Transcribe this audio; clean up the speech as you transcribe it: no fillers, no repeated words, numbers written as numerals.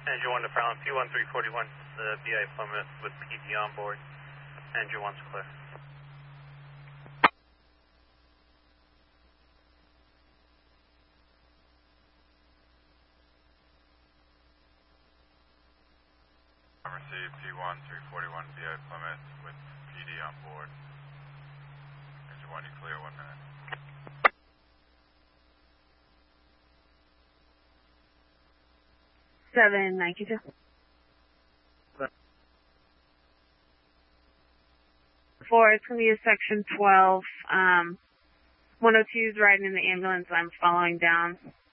Engine 1 to Fallon, P1341, the BI Plymouth with PD on board. Engine 1's clear. Received P1341 BI Plymouth with PD on board. Engine 1, you clear, 1 minute. Seven, 92. Four, it's going to be a section 12. 102 is riding in the ambulance. I'm following down.